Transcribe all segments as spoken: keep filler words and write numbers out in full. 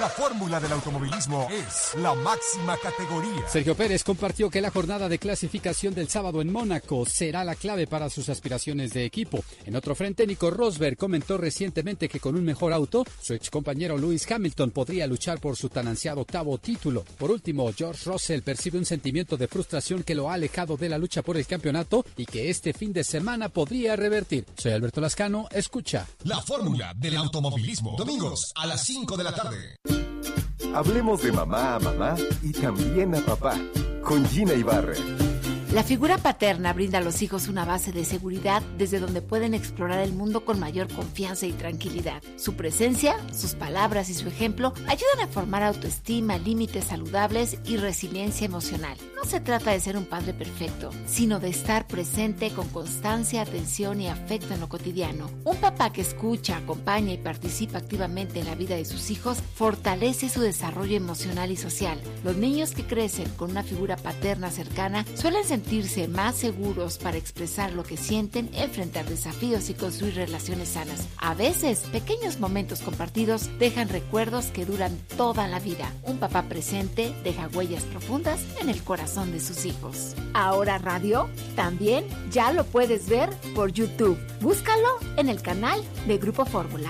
La fórmula del automovilismo es la máxima categoría. Sergio Pérez compartió que la jornada de clasificación del sábado en Mónaco será la clave para sus aspiraciones de equipo. En otro frente, Nico Rosberg comentó recientemente que con un mejor auto, su excompañero Lewis Hamilton podría luchar por su tan ansiado octavo título. Por último, George Russell percibe un sentimiento de frustración que lo ha alejado de la lucha por el campeonato y que este fin de semana podría revertir. Soy Alberto Lascano, escucha La fórmula del automovilismo. Domingos a las cinco de la tarde. Hablemos de mamá a mamá y también a papá, con Gina Ibarra. La figura paterna brinda a los hijos una base de seguridad desde donde pueden explorar el mundo con mayor confianza y tranquilidad. Su presencia, sus palabras y su ejemplo ayudan a formar autoestima, límites saludables y resiliencia emocional. No se trata de ser un padre perfecto, sino de estar presente con constancia, atención y afecto en lo cotidiano. Un papá que escucha, acompaña y participa activamente en la vida de sus hijos fortalece su desarrollo emocional y social. Los niños que crecen con una figura paterna cercana suelen sentirse más seguros para expresar lo que sienten, enfrentar desafíos y construir relaciones sanas. A veces, pequeños momentos compartidos dejan recuerdos que duran toda la vida. Un papá presente deja huellas profundas en el corazón de sus hijos. Ahora Radio, también ya lo puedes ver por YouTube. Búscalo en el canal de Grupo Fórmula.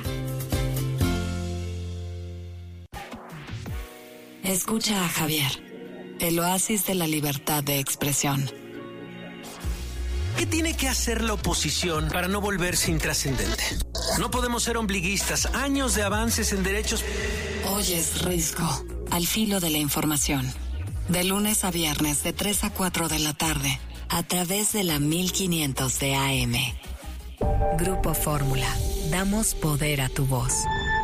Escucha a Javier, el oasis de la libertad de expresión. ¿Qué tiene que hacer la oposición para no volverse intrascendente? No podemos ser ombliguistas. Años de avances en derechos. Oyes Risco, al filo de la información. De lunes a viernes, de tres a cuatro de la tarde, a través de la mil quinientos de A M. Grupo Fórmula. Damos poder a tu voz.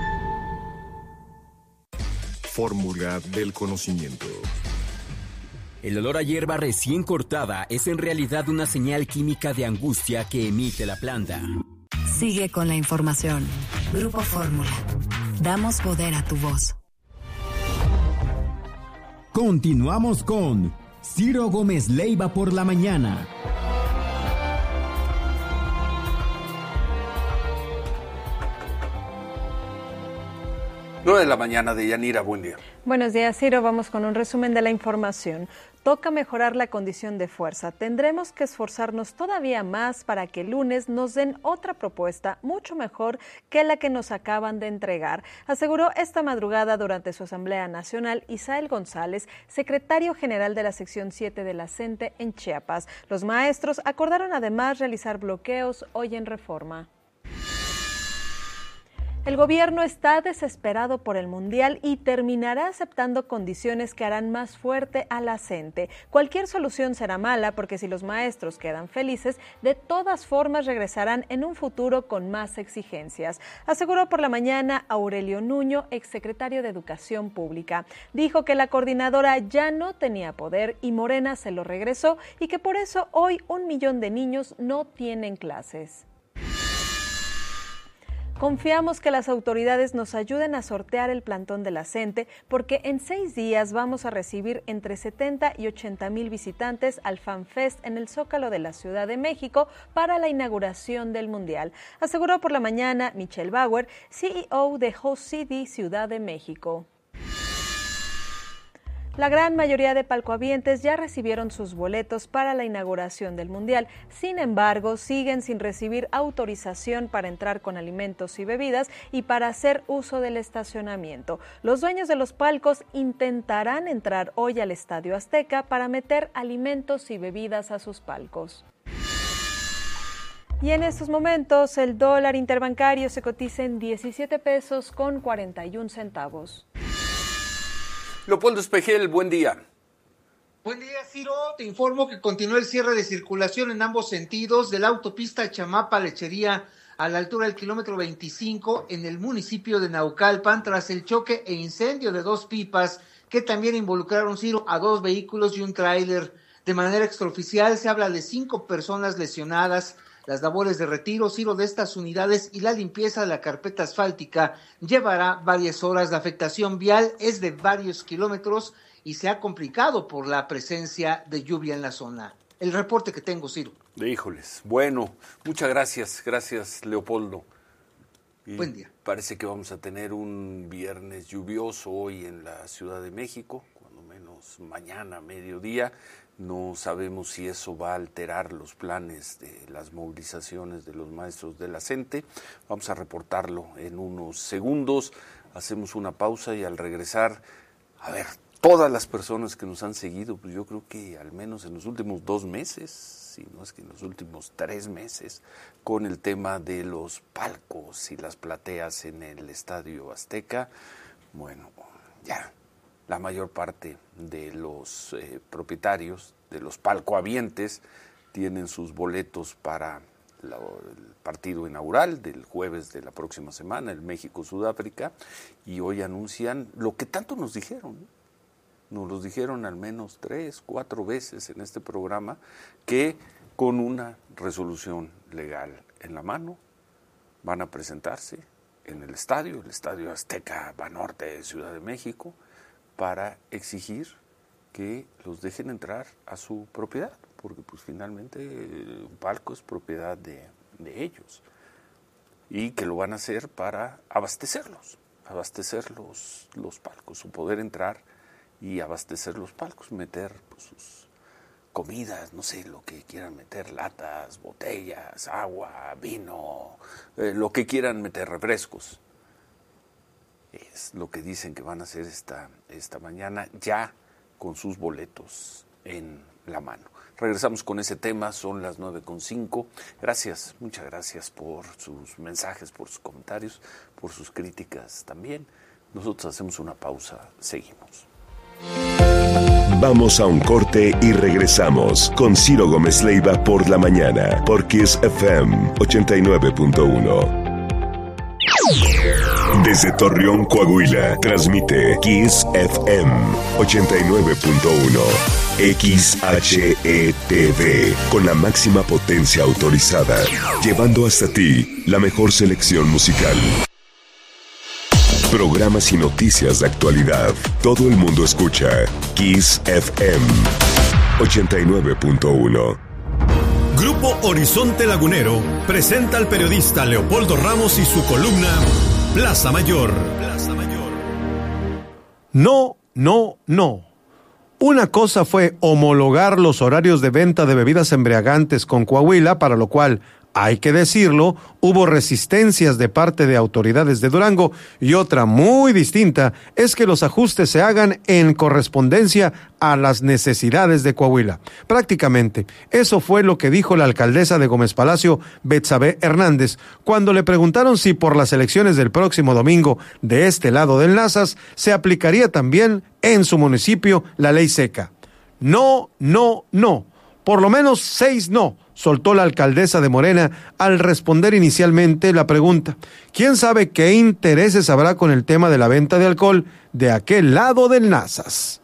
Fórmula del conocimiento. El olor a hierba recién cortada es en realidad una señal química de angustia que emite la planta. Sigue con la información. Grupo Fórmula. Damos poder a tu voz. Continuamos con Ciro Gómez Leiva por la mañana. nueve de la mañana de Yanira, buen día. Buenos días, Ciro. Vamos con un resumen de la información. Toca mejorar la condición de fuerza. Tendremos que esforzarnos todavía más para que el lunes nos den otra propuesta mucho mejor que la que nos acaban de entregar, aseguró esta madrugada durante su Asamblea Nacional Isael González, secretario general de la sección siete de la CENTE en Chiapas. Los maestros acordaron además realizar bloqueos hoy en Reforma. El gobierno está desesperado por el Mundial y terminará aceptando condiciones que harán más fuerte a la CENTE. Cualquier solución será mala porque si los maestros quedan felices, de todas formas regresarán en un futuro con más exigencias, aseguró por la mañana Aurelio Nuño, exsecretario de Educación Pública. Dijo que la coordinadora ya no tenía poder y Morena se lo regresó y que por eso hoy un millón de niños no tienen clases. Confiamos que las autoridades nos ayuden a sortear el plantón de la CENTE porque en seis días vamos a recibir entre setenta y ochenta mil visitantes al FanFest en el Zócalo de la Ciudad de México para la inauguración del Mundial, aseguró por la mañana Michelle Bauer, C E O de Host City Ciudad de México. La gran mayoría de palcohabientes ya recibieron sus boletos para la inauguración del Mundial. Sin embargo, siguen sin recibir autorización para entrar con alimentos y bebidas y para hacer uso del estacionamiento. Los dueños de los palcos intentarán entrar hoy al Estadio Azteca para meter alimentos y bebidas a sus palcos. Y en estos momentos, el dólar interbancario se cotiza en diecisiete pesos con cuarenta y un centavos. Leopoldo Espejel, buen día. Buen día, Ciro. Te informo que continúa el cierre de circulación en ambos sentidos de la autopista Chamapa-Lechería a la altura del kilómetro veinticinco en el municipio de Naucalpan tras el choque e incendio de dos pipas que también involucraron, Ciro, a dos vehículos y un tráiler. De manera extraoficial se habla de cinco personas lesionadas. Las labores de retiro, Ciro, de estas unidades y la limpieza de la carpeta asfáltica llevará varias horas. La afectación vial es de varios kilómetros y se ha complicado por la presencia de lluvia en la zona. El reporte que tengo, Ciro. Híjoles, bueno, muchas gracias, gracias Leopoldo. Y buen día. Parece que vamos a tener un viernes lluvioso hoy en la Ciudad de México, cuando menos mañana, mediodía. No sabemos si eso va a alterar los planes de las movilizaciones de los maestros de la CENTE. Vamos a reportarlo en unos segundos. Hacemos una pausa y al regresar, a ver, todas las personas que nos han seguido, pues yo creo que al menos en los últimos dos meses, si no es que en los últimos tres meses, con el tema de los palcos y las plateas en el Estadio Azteca, bueno, ya la mayor parte de los eh, propietarios, de los palcohabientes, tienen sus boletos para la, el partido inaugural del jueves de la próxima semana, el México-Sudáfrica, y hoy anuncian lo que tanto nos dijeron, ¿no? Nos lo dijeron al menos tres, cuatro veces en este programa, que con una resolución legal en la mano van a presentarse en el estadio, el Estadio Azteca Banorte de Ciudad de México, para exigir que los dejen entrar a su propiedad, porque pues finalmente un palco es propiedad de, de ellos, y que lo van a hacer para abastecerlos, abastecer los, los palcos, o poder entrar y abastecer los palcos, meter pues, sus comidas, no sé, lo que quieran meter, latas, botellas, agua, vino, eh, lo que quieran meter, refrescos. Es lo que dicen que van a hacer esta, esta mañana, ya con sus boletos en la mano. Regresamos con ese tema, son las nueve con cinco. Gracias, muchas gracias por sus mensajes, por sus comentarios, por sus críticas también. Nosotros hacemos una pausa, seguimos. Vamos a un corte y regresamos con Ciro Gómez Leiva por la mañana, por Kiss F M ochenta y nueve punto uno. Desde Torreón, Coahuila, transmite Kiss F M ochenta y nueve punto uno. X H E T V, con la máxima potencia autorizada, llevando hasta ti la mejor selección musical. Programas y noticias de actualidad. Todo el mundo escucha Kiss F M ochenta y nueve punto uno. Grupo Horizonte Lagunero presenta al periodista Leopoldo Ramos y su columna Plaza Mayor. Plaza Mayor. No, no, no. Una cosa fue homologar los horarios de venta de bebidas embriagantes con Coahuila, para lo cual, hay que decirlo, hubo resistencias de parte de autoridades de Durango, y otra muy distinta es que los ajustes se hagan en correspondencia a las necesidades de Coahuila. Prácticamente, eso fue lo que dijo la alcaldesa de Gómez Palacio, Betsabé Hernández, cuando le preguntaron si por las elecciones del próximo domingo de este lado del Nazas se aplicaría también en su municipio la ley seca. No, no, no. Por lo menos seis no, soltó la alcaldesa de Morena al responder inicialmente la pregunta. ¿Quién sabe qué intereses habrá con el tema de la venta de alcohol de aquel lado del Nazas?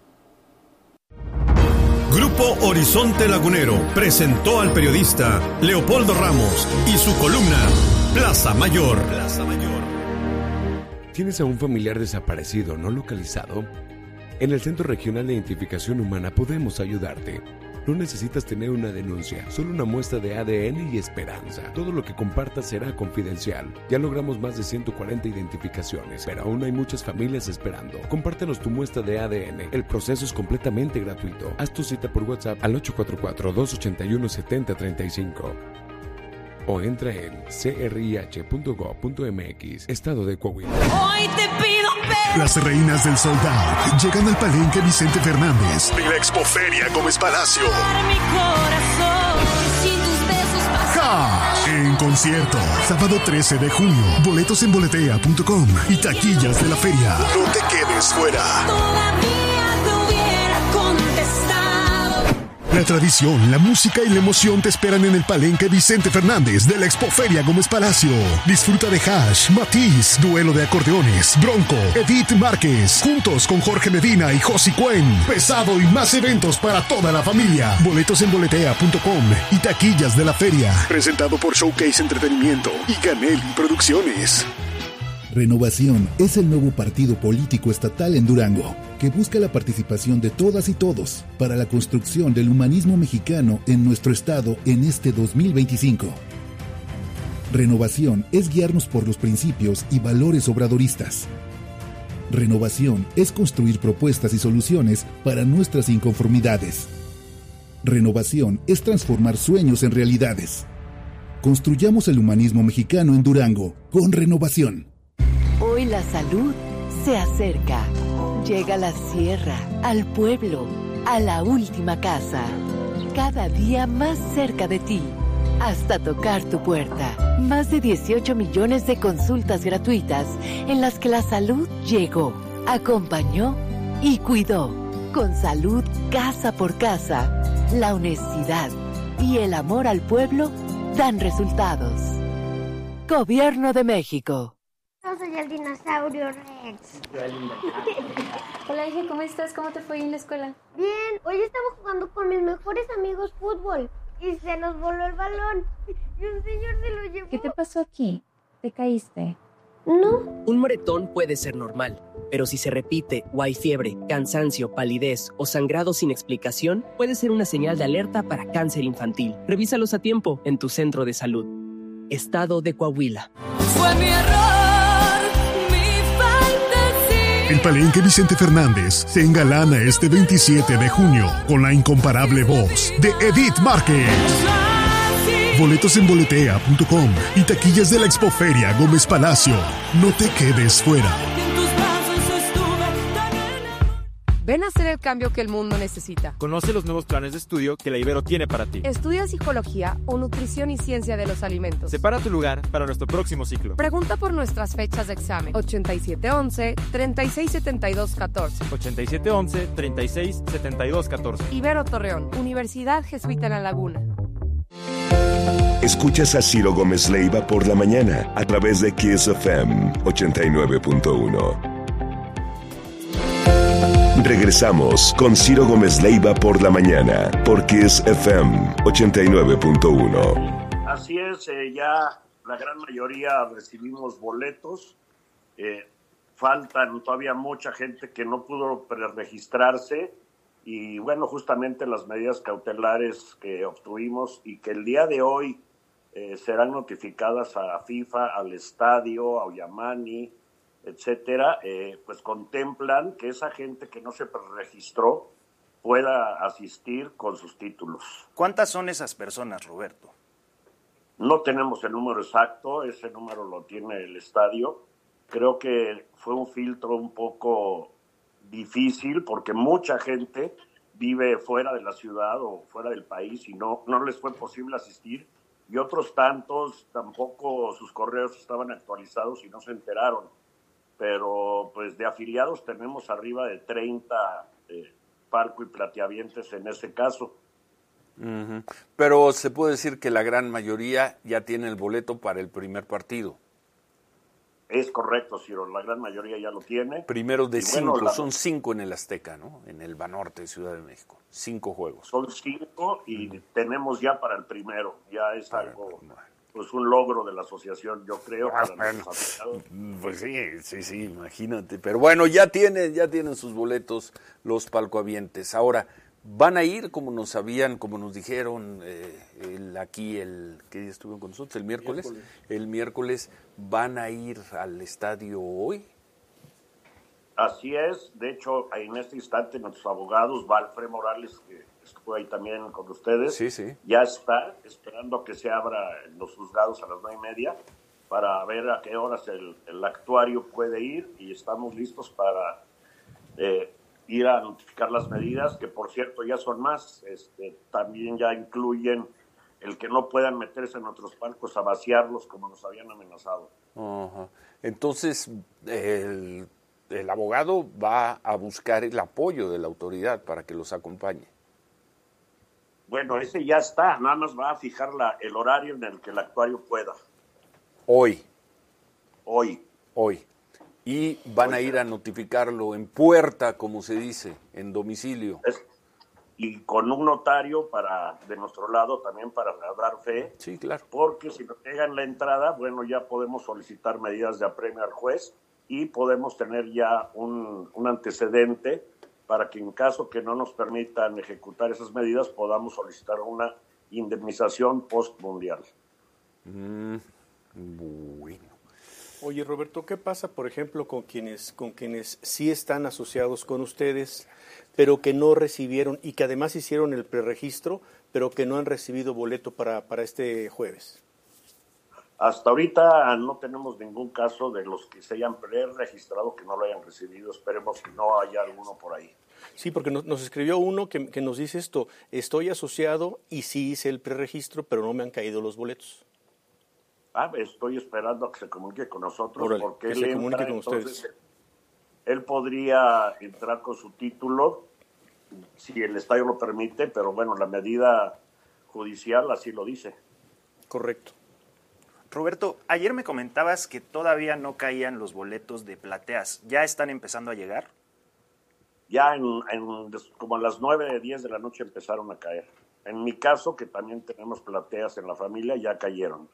Grupo Horizonte Lagunero presentó al periodista Leopoldo Ramos y su columna Plaza Mayor. Plaza Mayor. ¿Tienes a un familiar desaparecido no localizado? En el Centro Regional de Identificación Humana podemos ayudarte. No necesitas tener una denuncia, solo una muestra de A D N y esperanza. Todo lo que compartas será confidencial. Ya logramos más de ciento cuarenta identificaciones, pero aún hay muchas familias esperando. Compártenos tu muestra de A D N. El proceso es completamente gratuito. Haz tu cita por WhatsApp al ocho cuatro cuatro, dos ocho uno, siete cero tres cinco. O entra en c r i h punto gov punto m x, Estado de Coahuila. Hoy te pido perdón. Las reinas del sold out llegan al Palenque Vicente Fernández de la Expoferia Gómez Palacio. Mi corazón, sin tus besos Hash en concierto, sábado trece de junio. Boletos en boletea punto com y taquillas de la feria. No te quedes fuera. Todavía te hubiera contestado. La tradición, la música y la emoción te esperan en el Palenque Vicente Fernández de la Expoferia Gómez Palacio. Disfruta de Hash, Matiz, Duelo de Acordeones, Bronco, Edith Márquez, juntos con Jorge Medina y Josi Cuen. Pesado y más eventos para toda la familia. Boletos en boletea punto com y taquillas de la feria. Presentado por Showcase Entretenimiento y Ganelli Producciones. Renovación es el nuevo partido político estatal en Durango, que busca la participación de todas y todos para la construcción del humanismo mexicano en nuestro estado en este dos mil veinticinco. Renovación es guiarnos por los principios y valores obradoristas. Renovación es construir propuestas y soluciones para nuestras inconformidades. Renovación es transformar sueños en realidades. Construyamos el humanismo mexicano en Durango con Renovación. Hoy la salud se acerca. Llega a la sierra, al pueblo, a la última casa. Cada día más cerca de ti, hasta tocar tu puerta. Más de dieciocho millones de consultas gratuitas en las que la salud llegó, acompañó y cuidó. Con salud casa por casa, la honestidad y el amor al pueblo dan resultados. Gobierno de México. Yo soy el dinosaurio Rex. Hola, hija, ¿cómo estás? ¿Cómo te fue en la escuela? Bien, hoy estaba jugando con mis mejores amigos fútbol y se nos voló el balón y un señor se lo llevó. ¿Qué te pasó aquí? ¿Te caíste? No. Un moretón puede ser normal, pero si se repite o hay fiebre, cansancio, palidez o sangrado sin explicación, puede ser una señal de alerta para cáncer infantil. Revísalos a tiempo en tu centro de salud. Estado de Coahuila. Fue mi error, mi fantasía. El Palenque Vicente Fernández se engalana este veintisiete de junio con la incomparable voz de Edith Márquez. Boletos en boletea punto com y taquillas de la Expoferia Gómez Palacio. No te quedes fuera. Ven a hacer el cambio que el mundo necesita. Conoce los nuevos planes de estudio que la Ibero tiene para ti. Estudia psicología o nutrición y ciencia de los alimentos. Separa tu lugar para nuestro próximo ciclo. Pregunta por nuestras fechas de examen. ochenta y siete once, treinta y seis setenta y dos catorce. ochenta y siete once, treinta y seis setenta y dos catorce. Ibero Torreón, Universidad Jesuita en La Laguna. Escuchas a Ciro Gómez Leiva por la mañana a través de Kiss F M ochenta y nueve punto uno. Regresamos con Ciro Gómez Leiva por la mañana por Kiss F M ochenta y nueve punto uno. Así es, eh, ya la gran mayoría recibimos boletos. Eh, faltan todavía mucha gente que no pudo preregistrarse. Y bueno, justamente las medidas cautelares que obtuvimos y que el día de hoy eh, serán notificadas a FIFA, al estadio, a Oyamani, etcétera, eh, pues contemplan que esa gente que no se registró pueda asistir con sus títulos. ¿Cuántas son esas personas, Roberto? No tenemos el número exacto, ese número lo tiene el estadio. Creo que fue un filtro un poco difícil porque mucha gente vive fuera de la ciudad o fuera del país y no, no les fue posible asistir, y otros tantos tampoco sus correos estaban actualizados y no se enteraron. Pero pues de afiliados tenemos arriba de treinta eh, Palco y Plateavientes en ese caso. Uh-huh. Pero se puede decir que la gran mayoría ya tiene el boleto para el primer partido. Es correcto, Ciro, la gran mayoría ya lo tiene. Primero de y cinco, bueno, la... son cinco en el Azteca, ¿no? En el Banorte de Ciudad de México, cinco juegos. Son cinco y uh-huh. tenemos ya para el primero, ya es para algo, pues un logro de la asociación, yo creo. Ah, para bueno. Pues sí, sí, sí, imagínate. Pero bueno, ya tienen, ya tienen sus boletos los palcohabientes. Ahora, van a ir, como nos sabían, como nos dijeron eh, el, aquí, el ¿qué día estuvieron con nosotros? ¿El miércoles? miércoles? El miércoles, ¿van a ir al estadio hoy? Así es. De hecho, en este instante nuestros abogados, Valfred Morales, que estuvo ahí también con ustedes, sí, sí. ya está esperando que se abra los juzgados a las nueve y media para ver a qué horas el, el actuario puede ir, y estamos listos para... Eh, ir a notificar las medidas, que por cierto ya son más, este, también ya incluyen el que no puedan meterse en otros palcos a vaciarlos como nos habían amenazado. Uh-huh. Entonces, el, el abogado va a buscar el apoyo de la autoridad para que los acompañe. Bueno, ese ya está, nada más va a fijar la, el horario en el que el actuario pueda. Hoy. Hoy. Hoy. Y van a ir a notificarlo en puerta, como se dice, en domicilio. Es, y con un notario para de nuestro lado también para dar fe. Sí, claro. Porque si nos llegan la entrada, bueno, ya podemos solicitar medidas de apremio al juez y podemos tener ya un, un antecedente para que en caso que no nos permitan ejecutar esas medidas podamos solicitar una indemnización post-mundial. Mm. Bueno. Oye, Roberto, ¿qué pasa, por ejemplo, con quienes, con quienes sí están asociados con ustedes, pero que no recibieron y que además hicieron el preregistro, pero que no han recibido boleto para, para este jueves? Hasta ahorita no tenemos ningún caso de los que se hayan preregistrado que no lo hayan recibido. Esperemos que no haya alguno por ahí. Sí, porque nos, nos escribió uno que, que nos dice esto: estoy asociado y sí hice el preregistro, pero no me han caído los boletos. Ah, estoy esperando a que se comunique con nosotros. Órale, porque que él se entra, comunique con entonces, ustedes. Él podría entrar con su título si el estadio lo permite, pero bueno, la medida judicial así lo dice. Correcto. Roberto, ayer me comentabas que todavía no caían los boletos de plateas. ¿Ya están empezando a llegar? Ya en, en como a las nueve, diez de la noche empezaron a caer. En mi caso, que también tenemos plateas en la familia, ya cayeron.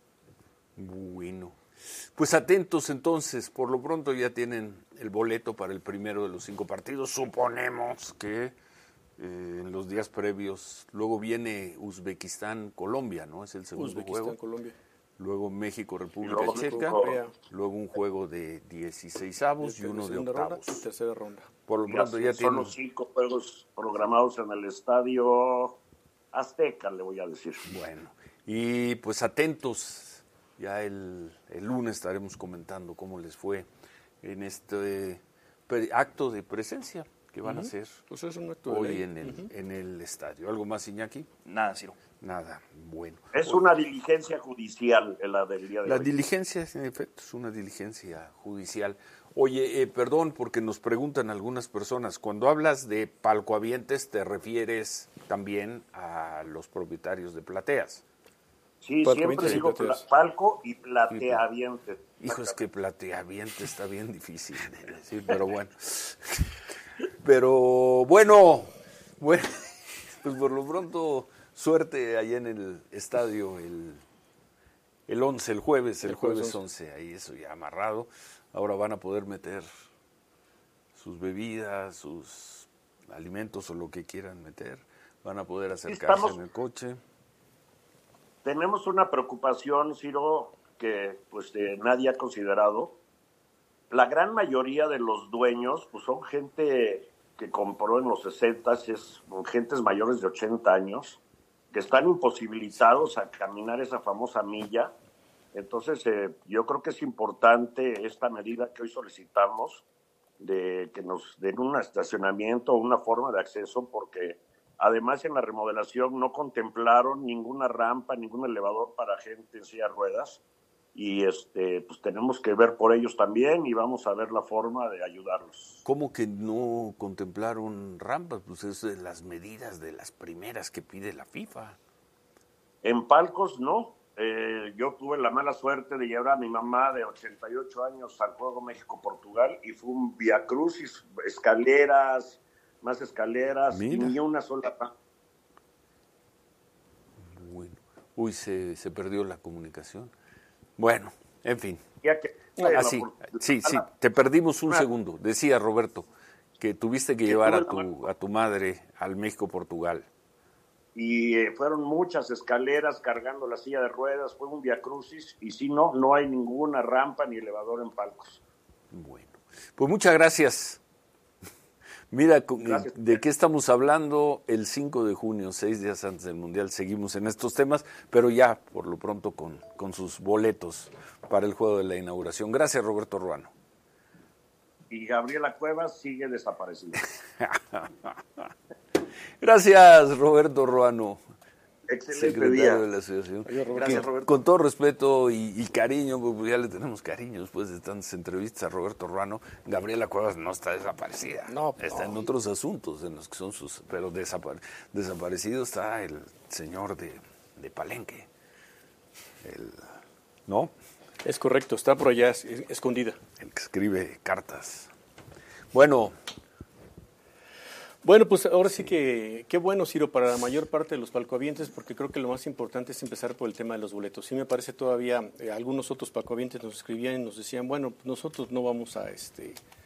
Bueno, pues atentos entonces, por lo pronto ya tienen el boleto para el primero de los cinco partidos. Suponemos que eh, en los días previos, luego viene Uzbekistán-Colombia, ¿no? Es el segundo Uzbekistán, juego. Colombia. Luego México-República luego Checa, Corea. luego un juego de dieciseisavos y uno de octavos. Ronda y tercera ronda. Por lo pronto ya Son tienen... los cinco juegos programados en el estadio Azteca, le voy a decir. Bueno, y pues atentos. Ya el, el lunes estaremos comentando cómo les fue en este acto de presencia que van uh-huh. a hacer pues es un acto hoy de ley. en, el, uh-huh. en el estadio. ¿Algo más, Iñaki? Nada, Ciro. Nada, bueno. Es una diligencia judicial la del día de La hoy. diligencia, en efecto, es una diligencia judicial. Oye, eh, perdón, porque nos preguntan algunas personas, cuando hablas de palcohabientes, ¿te refieres también a los propietarios de plateas? Sí, siempre digo pla- palco y plateaviente. Hijo, es que plateaviente está bien difícil de decir, pero bueno. Pero bueno, bueno, pues por lo pronto, suerte allá en el estadio el, el once, el jueves, el, el jueves, jueves once, ahí eso ya amarrado. Ahora van a poder meter sus bebidas, sus alimentos o lo que quieran meter. Van a poder acercarse Estamos... en el coche. Tenemos una preocupación, Ciro, que pues eh, nadie ha considerado. La gran mayoría de los dueños pues son gente que compró en los sesentas, es gentes mayores de ochenta años, que están imposibilitados a caminar esa famosa milla. Entonces, eh, yo creo que es importante esta medida que hoy solicitamos, de que nos den un estacionamiento o una forma de acceso, porque además en la remodelación no contemplaron ninguna rampa, ningún elevador para gente en silla de ruedas, y este, pues tenemos que ver por ellos también y vamos a ver la forma de ayudarlos. ¿Cómo que no contemplaron rampas? Pues es de las medidas de las primeras que pide la FIFA. En palcos no. Eh, yo tuve la mala suerte de llevar a mi mamá de ochenta y ocho años al juego México-Portugal y fue un viacrucis, escaleras, más escaleras, Mira. y ni una sola. Bueno, uy, se, se perdió la comunicación. Bueno, en fin. Ya que, ah, sí, sí, sí, te perdimos un ah. segundo. Decía Roberto que tuviste que, que llevar a tu, a tu madre al México-Portugal. Y eh, fueron muchas escaleras cargando la silla de ruedas, fue un viacrucis, y si no, no hay ninguna rampa ni elevador en palcos. Bueno, pues muchas gracias. Mira, gracias. ¿De qué estamos hablando? El cinco de junio, seis días antes del Mundial, seguimos en estos temas, pero ya por lo pronto con, con sus boletos para el juego de la inauguración. Gracias, Roberto Ruano. Y Gabriela Cuevas sigue desaparecida. Gracias, Roberto Ruano. Excelente secretario día. de la asociación. Gracias, Roberto. Con todo respeto y, y cariño, pues ya le tenemos cariño después de tantas entrevistas a Roberto Ruano. Gabriela Cuevas no está desaparecida. No, está no. en otros asuntos en los que son sus, pero desapare, desaparecido está el señor de, de Palenque. El, ¿no? Es correcto, está por allá es, escondida. El que escribe cartas. Bueno. Bueno, pues ahora sí que, qué bueno, Ciro, para la mayor parte de los palcohabientes, porque creo que lo más importante es empezar por el tema de los boletos. Sí me parece todavía, eh, algunos otros palcohabientes nos escribían y nos decían, bueno, nosotros no vamos a, este,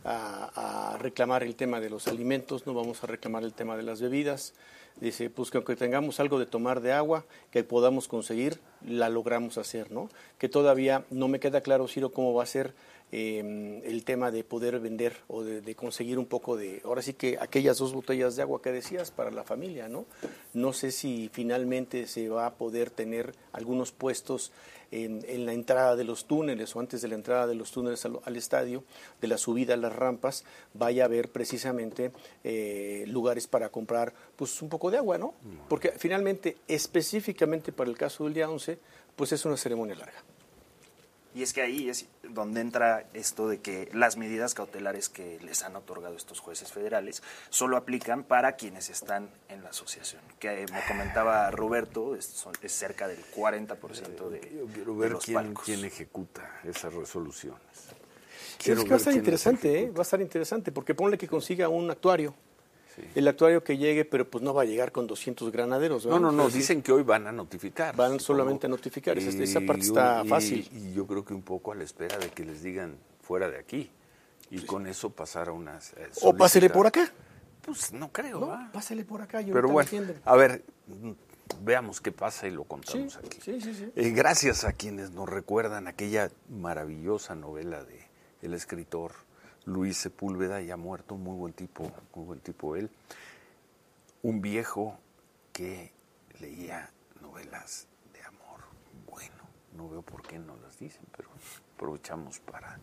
a, a reclamar el tema de los alimentos, no vamos a reclamar el tema de las bebidas. Dice, pues que aunque tengamos algo de tomar de agua, que podamos conseguir, la logramos hacer, ¿no? Que todavía no me queda claro, Ciro, cómo va a ser eh, el tema de poder vender o de, de conseguir un poco de, ahora sí que aquellas dos botellas de agua que decías para la familia, ¿no? No sé si finalmente se va a poder tener algunos puestos en, en la entrada de los túneles o antes de la entrada de los túneles al, al estadio, de la subida a las rampas, vaya a haber precisamente eh, lugares para comprar pues un poco de agua, ¿no? Porque finalmente, específicamente para el caso del día once, pues es una ceremonia larga. Y es que ahí es donde entra esto de que las medidas cautelares que les han otorgado estos jueces federales solo aplican para quienes están en la asociación. Que me comentaba Roberto, es, son, es cerca del cuarenta por ciento de, Yo quiero ver de los quién, palcos. quién ejecuta esas resoluciones. Quiero es que va a estar interesante, ¿eh? Va a estar interesante, porque ponle que consiga un actuario. Sí. El actuario que llegue, pero pues no va a llegar con doscientos granaderos, ¿verdad? No, no, no, pues, dicen sí. que hoy van a notificar. Van supongo. solamente a notificar, esa, esa parte y, está y, fácil. Y yo creo que un poco a la espera de que les digan fuera de aquí, y sí. con eso pasar a unas... Eh, o pásele por acá. Pues no creo, no, ¿va? Pásele por acá. Yo pero bueno, a ver, veamos qué pasa y lo contamos sí, aquí. Sí, sí, sí. Eh, gracias a quienes nos recuerdan aquella maravillosa novela de el escritor Luis Sepúlveda, ya muerto, muy buen tipo, muy buen tipo él. Un viejo que leía novelas de amor. Bueno, no veo por qué no las dicen, pero aprovechamos para...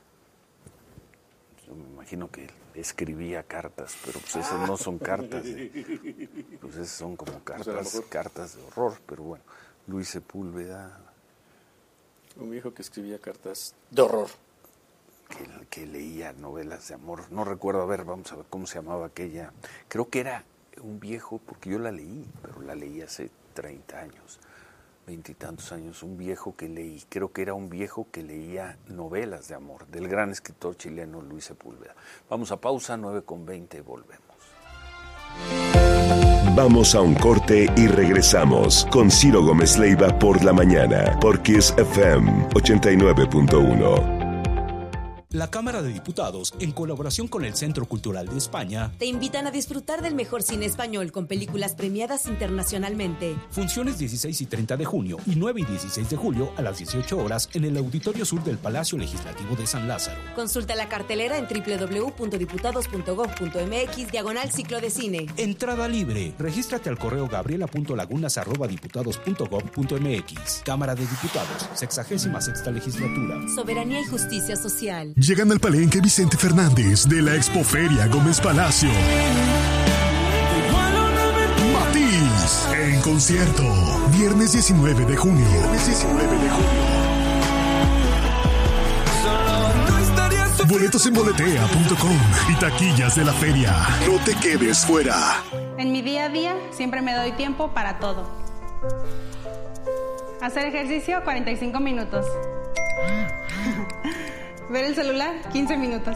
Yo me imagino que escribía cartas, pero pues esas no son cartas. De, pues esas son como cartas, cartas de horror, pero bueno. Luis Sepúlveda. Un viejo que escribía cartas de horror. Que, que leía novelas de amor. No recuerdo, a ver, vamos a ver cómo se llamaba aquella. Creo que era un viejo, porque yo la leí, pero la leí hace treinta años, veintitantos años, un viejo que leí, creo que era un viejo que leía novelas de amor, del gran escritor chileno Luis Sepúlveda. Vamos a pausa, nueve con veinte, volvemos. Vamos a un corte y regresamos con Ciro Gómez Leiva por la mañana, por Kiss F M ochenta y nueve punto uno. La Cámara de Diputados, en colaboración con el Centro Cultural de España, te invitan a disfrutar del mejor cine español con películas premiadas internacionalmente. Funciones dieciséis y treinta de junio y nueve y dieciséis de julio a las dieciocho horas en el Auditorio Sur del Palacio Legislativo de San Lázaro. Consulta la cartelera en doble u doble u doble u punto diputados punto gob punto eme equis diagonal ciclo de cine. Entrada libre. Regístrate al correo gabriela punto lagunas arroba diputados punto gob punto eme equis. Cámara de Diputados, sexagésima sexta legislatura. Soberanía y justicia social. Llegan al Palenque Vicente Fernández de la Expoferia Gómez Palacio. Matiz en concierto. Viernes diecinueve de junio. Viernes diecinueve de junio. Boletos en boletea punto com y taquillas de la feria. No te quedes fuera. En mi día a día siempre me doy tiempo para todo. Hacer ejercicio cuarenta y cinco minutos. Ver el celular, quince minutos.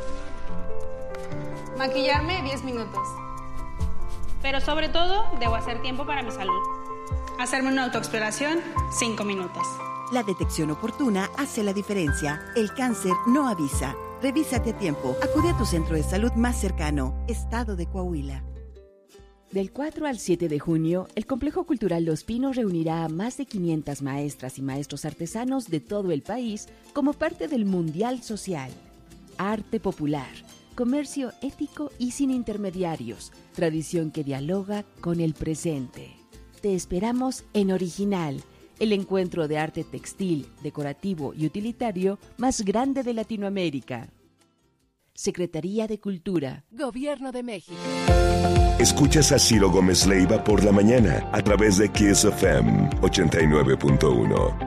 Maquillarme, diez minutos. Pero sobre todo, debo hacer tiempo para mi salud. Hacerme una autoexploración, cinco minutos. La detección oportuna hace la diferencia. El cáncer no avisa. Revísate a tiempo. Acude a tu centro de salud más cercano. Estado de Coahuila. Del cuatro al siete de junio, el Complejo Cultural Los Pinos reunirá a más de quinientas maestras y maestros artesanos de todo el país como parte del Mundial Social. Arte popular, comercio ético y sin intermediarios, tradición que dialoga con el presente. Te esperamos en Original, el encuentro de arte textil, decorativo y utilitario más grande de Latinoamérica. Secretaría de Cultura. Gobierno de México. Escuchas a Ciro Gómez Leiva por la mañana a través de Kiss F M ochenta y nueve punto uno.